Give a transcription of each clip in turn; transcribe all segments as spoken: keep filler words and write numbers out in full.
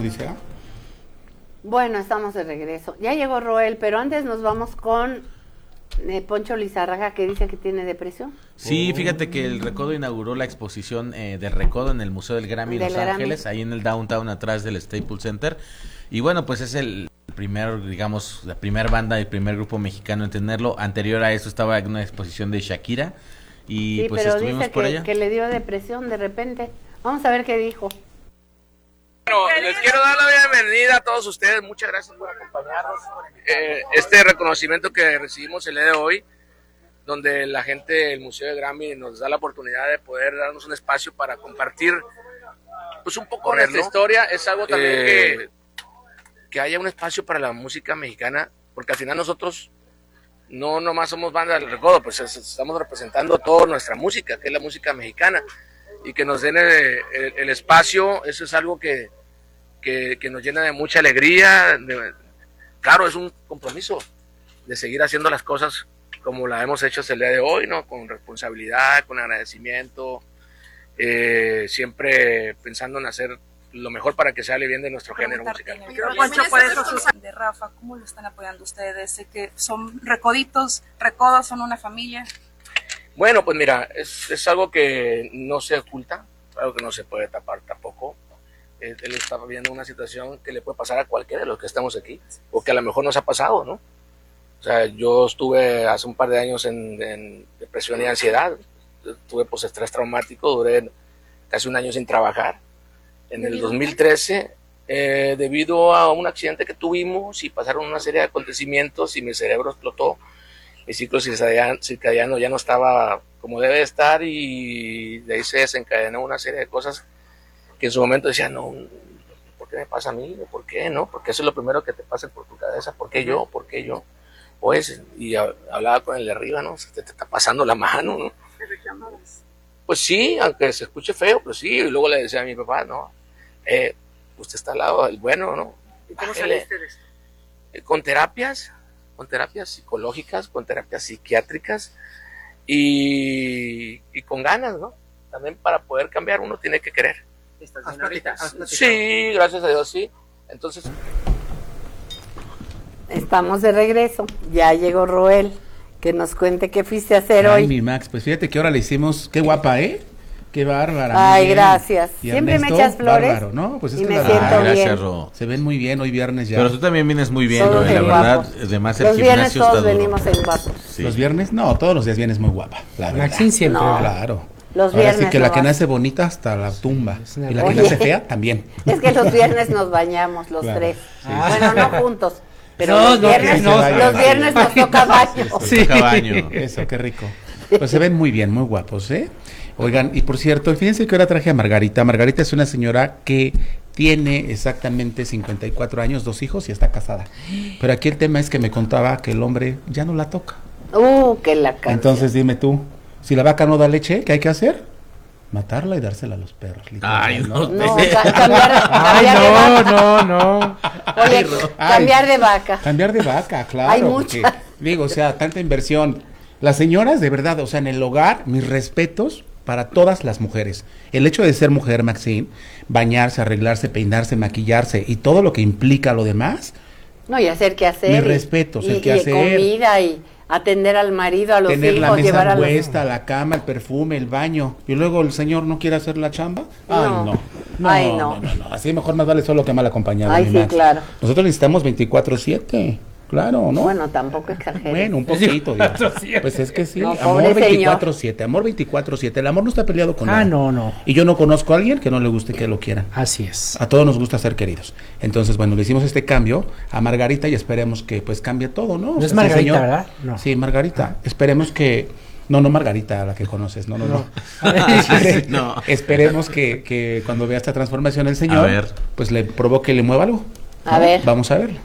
Odisea. Bueno, estamos de regreso. Ya llegó Roel, pero antes nos vamos con eh, Poncho Lizárraga, que dice que tiene depresión. Sí, fíjate que el Recodo inauguró la exposición eh, de Recodo en el Museo del Grammy en Los Del Ángeles, Grammy. ahí en el downtown atrás del Staples Center. Y bueno, pues es el primer, digamos, la primera banda, el primer grupo mexicano en tenerlo. Anterior a eso estaba en una exposición de Shakira y Sí, pues pero estuvimos dice por que, allá. que le dio depresión de repente. Vamos a ver qué dijo. Bueno, les quiero dar la bienvenida a todos ustedes, muchas gracias por acompañarnos. Eh, este reconocimiento que recibimos el día de hoy, donde la gente del Museo del Grammy nos da la oportunidad de poder darnos un espacio para compartir pues un poco nuestra historia, es algo también eh, que, que haya un espacio para la música mexicana, porque al final nosotros no nomás somos banda del Recodo, pues es, estamos representando toda nuestra música, que es la música mexicana. Y que nos den el, el, el espacio, eso es algo que, que, que nos llena de mucha alegría. De, claro, es un compromiso de seguir haciendo las cosas como la hemos hecho hasta el día de hoy, ¿no? Con responsabilidad, con agradecimiento, eh, siempre pensando en hacer lo mejor para que sale bien de nuestro género musical. Poncho, por eso de Rafa, ¿cómo lo están apoyando ustedes? Sé que son recoditos, recodos, son una familia. Bueno, pues mira, es, es algo que no se oculta, algo que no se puede tapar tampoco. Él, él está viviendo una situación que le puede pasar a cualquiera de los que estamos aquí, o que a lo mejor nos ha pasado, ¿no? O sea, yo estuve hace un par de años en, en depresión y ansiedad, tuve postestrés traumático, duré casi un año sin trabajar. En el dos mil trece, eh, debido a un accidente que tuvimos y pasaron una serie de acontecimientos y mi cerebro explotó. Mi ciclo circadiano ya no estaba como debe estar y de ahí se desencadenó una serie de cosas que en su momento decía, no, ¿por qué me pasa a mí? ¿Por qué? ¿No? Porque eso es lo primero que te pasa por tu cabeza. ¿Por qué yo? ¿Por qué yo? Pues, y hablaba con el de arriba, ¿no? Se te, te está pasando la mano, ¿no? ¿Te reclamabas? Pues sí, aunque se escuche feo, pues sí. Y luego le decía a mi papá, no, eh, usted está al lado del bueno, ¿no? ¿Y cómo saliste de esto? Eh, con terapias. con terapias psicológicas, con terapias psiquiátricas y, y con ganas, ¿no? También para poder cambiar uno tiene que querer. ¿Estás bien ahorita? Sí, gracias a Dios, sí. Entonces... Estamos de regreso. Ya llegó Roel, que nos cuente qué fuiste a hacer Ay, hoy. mi Max, pues fíjate que ahora le hicimos, qué guapa, ¿eh? Qué bárbara. Ay, gracias. Y Siempre Ernesto, me echas flores. Bárbaro, ¿no? Pues es y que me la siento verdad, bien. Gracias, Ro. se ven muy bien hoy viernes ya. Pero tú también vienes muy bien, Todos Ro, la en verdad. guapos. Además, el Los viernes gimnasio todos está duro. venimos en guapos. Sí. Los viernes, no, todos los días vienes muy guapa, la verdad. Maxine siempre. No. Claro. Los Ahora sí viernes que la no que vas. nace bonita hasta la tumba. Es una Y la que Oye. nace fea también. Es que los viernes nos bañamos los Claro, tres. sí. Bueno, no juntos. Pero No, los, no, viernes, que no, los sí. viernes nos toca baño. Sí. Toca baño. Eso, qué rico. Pues se ven muy bien, muy guapos, ¿eh? Oigan, y por cierto, fíjense que ahora traje a Margarita. Margarita es una señora que tiene exactamente cincuenta y cuatro años, dos hijos y está casada. Pero aquí el tema es que me contaba que el hombre ya no la toca. Uh, que la canción. Entonces dime tú, si la vaca no da leche, ¿qué hay que hacer? Matarla y dársela a los perros. literal, Ay, no. No, ca- cambiar, Ay, cambiar de no, vaca. no, no. Oye, cambiar de vaca. Cambiar de vaca, claro. Hay porque, muchas. digo, o sea, tanta inversión. Las señoras, de verdad, o sea, en el hogar, mis respetos para todas las mujeres. El hecho de ser mujer, Maxine, bañarse, arreglarse, peinarse, maquillarse y todo lo que implica lo demás, No, y hacer qué hacer. Mis y- respetos, el y, qué y hacer. comida y atender al marido, a los tener hijos, la mesa llevar a los... puesta, la cama, el perfume, el baño, y luego el señor no quiere hacer la chamba. Ay, No. no. No, Ay, no. no. no, no, Así mejor más vale solo que mal acompañado. Ay, mi sí, Max. claro. Nosotros necesitamos veinticuatro siete. Claro, ¿no? Bueno, tampoco exageres. Bueno, un poquito. digo. Pues es que sí, No, amor pobre veinticuatro siete, amor veinticuatro siete. El amor no está peleado con Ah, nada. no, no. Y yo no conozco a alguien que no le guste que lo quieran. Así es. A todos nos gusta ser queridos. Entonces, bueno, le hicimos este cambio a Margarita y esperemos que pues cambie todo, ¿no? O No sea, es sí, Margarita, señor. ¿verdad? No. Sí, Margarita. Esperemos que... No, no Margarita, la que conoces, no, no, no. Sí, no. Esperemos que, que cuando vea esta transformación el señor, A ver. pues le provoque, le mueva algo. A ver. Vamos a verlo.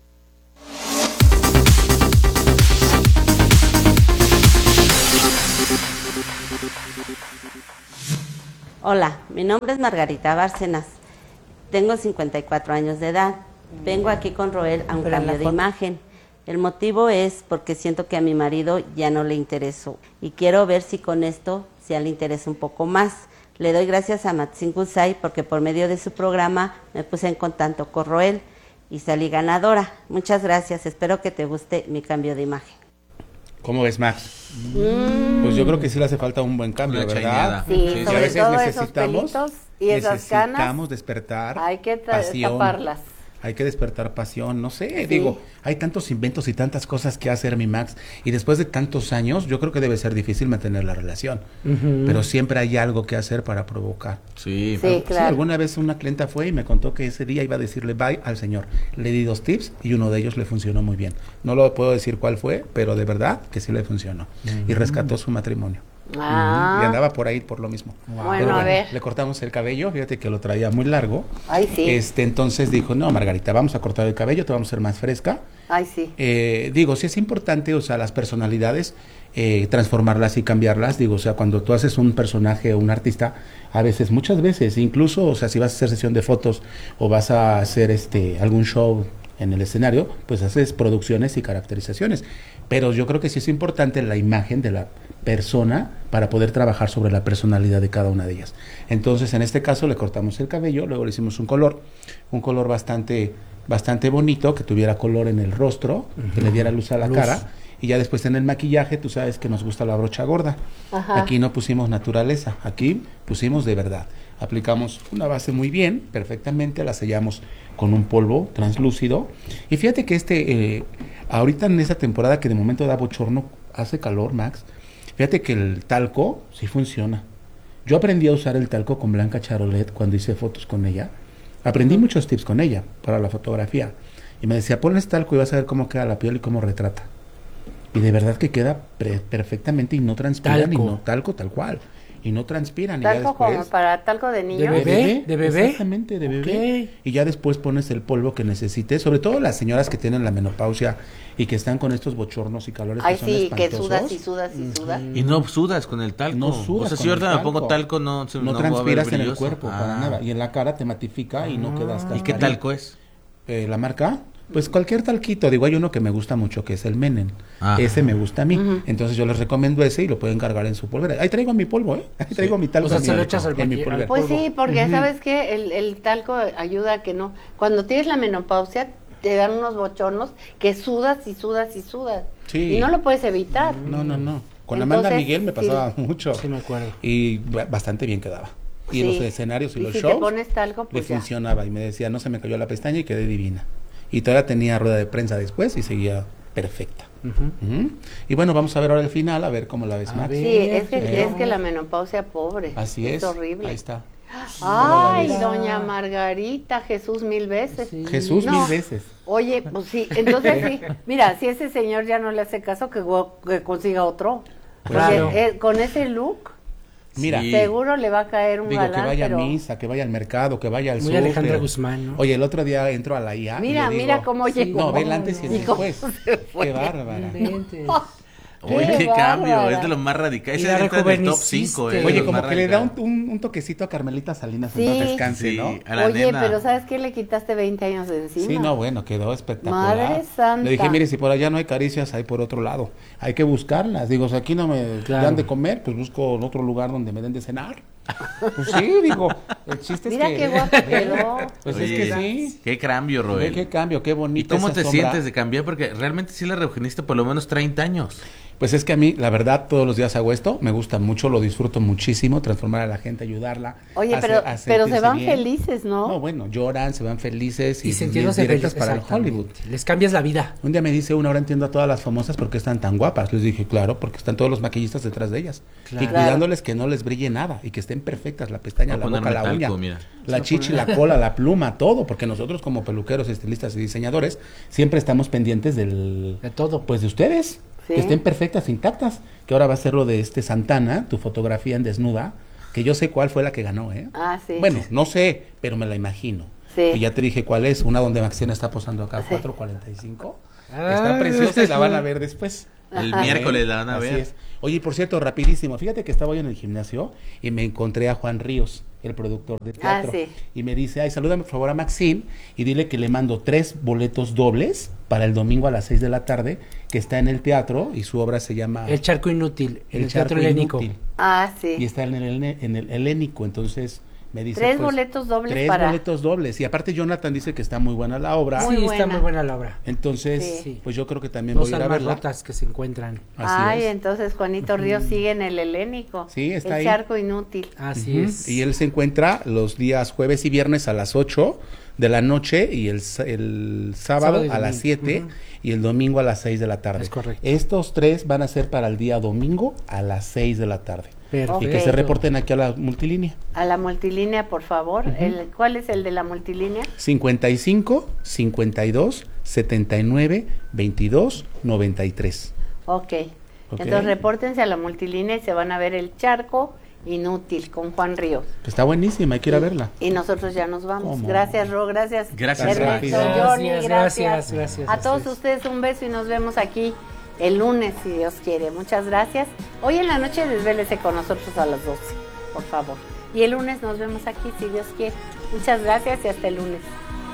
Hola, mi nombre es Margarita Bárcenas. Tengo cincuenta y cuatro años de edad. Vengo aquí con Roel a un Pero en la cambio de foto. imagen. El motivo es porque siento que a mi marido ya no le intereso y quiero ver si con esto ya le interesa un poco más. Le doy gracias a Matzin Gusay porque por medio de su programa me puse en contacto con Roel y salí ganadora. Muchas gracias, espero que te guste mi cambio de imagen. ¿Cómo ves, Max? Mm. Pues yo creo que sí le hace falta un buen cambio, Una ¿verdad? Sí, Sí, sobre a veces todo necesitamos, esos pelitos y esas necesitamos canas, despertar hay que ta- pasión. taparlas. Hay que despertar pasión, no sé, Sí. digo, hay tantos inventos y tantas cosas que hacer, mi Max, y después de tantos años, yo creo que debe ser difícil mantener la relación, uh-huh. pero siempre hay algo que hacer para provocar. Sí, sí, claro. Sí, alguna vez una clienta fue y me contó que ese día iba a decirle bye al señor. Le di dos tips y uno de ellos le funcionó muy bien. No lo puedo decir cuál fue, pero de verdad que sí le funcionó. Uh-huh. Y rescató su matrimonio. Ah. Uh-huh. Y andaba por ahí por lo mismo. Wow. Bueno, pero, a ver. Le cortamos el cabello, fíjate que lo traía muy largo. Ay, sí. Este, entonces dijo, no, Margarita, vamos a cortar el cabello, te vamos a hacer más fresca. Ay, sí. Eh, digo, sí es importante, o sea, las personalidades, eh, transformarlas y cambiarlas. Digo, o sea, cuando tú haces un personaje o un artista, a veces, muchas veces, incluso, o sea, si vas a hacer sesión de fotos o vas a hacer este algún show en el escenario, pues haces producciones y caracterizaciones. Pero yo creo que sí es importante la imagen de la persona para poder trabajar sobre la personalidad de cada una de ellas. Entonces, en este caso le cortamos el cabello, luego le hicimos un color, un color bastante bastante bonito, que tuviera color en el rostro, uh-huh. que le diera luz a la luz. cara, y ya después en el maquillaje, tú sabes que nos gusta la brocha gorda. Ajá. Aquí no pusimos naturaleza, aquí pusimos de verdad. Aplicamos una base muy bien, perfectamente, la sellamos con un polvo translúcido, y fíjate que este, eh, ahorita en esa temporada que de momento da bochorno, hace calor, Max, fíjate que el talco sí funciona. Yo aprendí a usar el talco con Blanca Charolet cuando hice fotos con ella. Aprendí muchos tips con ella para la fotografía. Y me decía, ponle talco y vas a ver cómo queda la piel y cómo retrata. Y de verdad que queda pre- perfectamente y no transpiran, talco. y no talco tal cual. Y no transpiran. ¿Talco y ya después, como para talco de niño? ¿De bebé? ¿De bebé? Exactamente, de bebé. Okay. Y ya después pones el polvo que necesites, sobre todo las señoras que tienen la menopausia y que están con estos bochornos y calores Ay, que son sí, espantosos. que sudas y sudas y sudas. Y no sudas con el talco. No sudas o sea, si con ahorita el me pongo talco. talco, no, se- No, no voy a ver transpiras en el brilloso. cuerpo Ah. para nada. Y en la cara te matifica y no quedas ¿Y cascarilla. qué talco es? Eh, ¿La marca? Pues cualquier talquito. Digo, hay uno que me gusta mucho, que es el Menen. Ajá. Ese me gusta a mí. Ujú. Entonces yo les recomiendo ese y lo pueden cargar en su polvera. Ahí traigo mi polvo, ¿eh? Ahí traigo mi talco O sea, en se mi- lo echas al en mi maqui- polvera. al Pues polvo. sí, porque Ujú. ¿sabes qué? El, el talco ayuda a que no... Cuando tienes la menopausia, te dan unos bochornos que sudas y sudas y sudas. Sí. Y no lo puedes evitar. No, no, no. Con Entonces, Amanda Miguel me sí. pasaba mucho. Sí, me acuerdo. Y ba- bastante bien quedaba. Y en Sí. los escenarios y, Y los si te shows pones talco, le pues ya. funcionaba. Y me decía, no se me cayó la pestaña y quedé divina. Y todavía tenía rueda de prensa después y seguía perfecta. Ujú. Ujú. Y bueno, vamos a ver ahora el final, a ver cómo la ves, A Max. ver. Sí, es que, Sí. es que la menopausia, pobre. Así es. Es horrible. Ahí está. Ay, ves? doña Margarita, Jesús mil veces. Sí. Jesús No. mil veces. Oye, pues sí, entonces sí. Mira, si ese señor ya no le hace caso, que, go- que consiga otro. Porque Claro. eh, con ese look, Mira, Sí. seguro le va a caer un digo galán, que vaya pero... a misa, que vaya al mercado, que vaya al Muy súper. Alejandra Guzmán, ¿no? Oye, el otro día entro a la I A. y Mira, le digo- mira cómo llegó. No, ve el antes y el Y cómo después. se fue. Qué bárbara. Inventes. Oye, Qué qué cambio, bárbara. es de lo más radical. Y Ese la entra en el top rejuveneciste. cinco, eh. Oye, de lo como más que le da un, radical. un, un toquecito a Carmelita Salinas Sí. en paz descanse, Sí, ¿no? a la Oye, nena. pero ¿sabes qué? Le quitaste veinte años de encima. Sí, no, bueno, quedó espectacular. Madre santa. Le dije, mire, si por allá no hay caricias, hay por otro lado. Hay que buscarlas. Digo, si aquí no me Claro. dan de comer, pues busco en otro lugar donde me den de cenar. Pues sí, digo, el chiste es Mira que... qué guapa quedó. Pues Oye, es que sí. Qué cambio, Ve Roel. qué cambio, qué ¿Y bonito. cómo esa te sombra. sientes de cambiar? Porque realmente sí la rejuveniste por lo menos treinta años. Pues es que a mí, la verdad, todos los días hago esto, me gusta mucho, lo disfruto muchísimo, transformar a la gente, ayudarla. Oye, a pero, se- a pero se sentirse van bien. felices, ¿no? No, bueno, lloran, se van felices y, Y sintiéndose directas felices para el exactamente. Hollywood. Les cambias la vida. Un día me dice una, ahora entiendo a todas las famosas porque están tan guapas. Les dije, claro, porque están todos los maquillistas detrás de ellas. Claro. Y cuidándoles que no les brille nada y que estén perfectas, la pestaña, Voy a la boca, ponerme la uña, talco, mira. la chichi, la cola, la pluma, todo, porque nosotros como peluqueros, estilistas y diseñadores siempre estamos pendientes del... De todo. Pues de ustedes, Sí. que estén perfectas, intactas. Que ahora va a ser lo de este Santana, tu fotografía en desnuda, que yo sé cuál fue la que ganó, ¿eh? Ah, sí. Bueno, no sé, pero me la imagino. Sí. Y ya te dije cuál es, una donde Maxina está posando acá, Sí. cuatro cuarenta y cinco. Ah, Está preciosa y la van a sí. ver después. El Ajá. miércoles la van a Así ver. es. Oye, y por cierto, rapidísimo, fíjate que estaba yo en el gimnasio y me encontré a Juan Ríos. el productor de teatro. Ah, sí. Y me dice, ay, salúdame por favor a Maxine y dile que le mando tres boletos dobles para el domingo a las seis de la tarde, que está en el teatro y su obra se llama El Charco Inútil, en El, el Teatro Charco Helénico. Inútil. Ah, sí. Y está en el, en el Helénico, entonces me dice... Tres pues, boletos dobles Tres para... boletos dobles. Y aparte Jonathan dice que está muy buena la obra. Muy Sí, buena. está muy buena la obra. Entonces, Sí. pues yo creo que también Dos voy a ir a almas verla. rotas que se encuentran. Así Ay, es. entonces Juanito Ríos sigue en el Helénico. Sí, está el ahí. Charco Inútil. Así Ujú. es. Y él se encuentra los días jueves y viernes a las ocho de la noche y el, s- el sábado, Sábado y a las domingo. siete Ujú. y el domingo a las seis de la tarde. Es correcto. Estos tres van a ser para el día domingo a las seis de la tarde. Perfecto. Y que se reporten aquí a la multilínea. A la multilínea, por favor. el, ¿Cuál es el de la multilínea? cincuenta y cinco, cincuenta y dos, setenta y nueve, veintidós, noventa y tres. Ok. Ok. Entonces repórtense a la multilínea y se van a ver el Charco Inútil con Juan Ríos. Está buenísima, hay que ir a verla. Y nosotros ya nos vamos. ¿Cómo? Gracias, Ro, gracias. Gracias, Ernesto, Rafi. Johnny, Gracias, gracias. gracias, gracias A a todos ustedes. ustedes un beso y nos vemos aquí el lunes, si Dios quiere. Muchas gracias. Hoy en la noche desvélese con nosotros a las doce, por favor. Y el lunes nos vemos aquí, si Dios quiere. Muchas gracias y hasta el lunes.